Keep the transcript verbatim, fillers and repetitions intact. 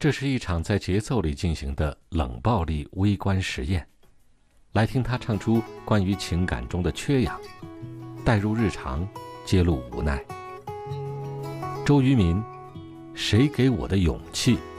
这是一场在节奏里进行的冷暴力微观实验。来听他唱出关于情感中的缺氧，带入日常，揭露无奈。周渝民，谁给我的勇气？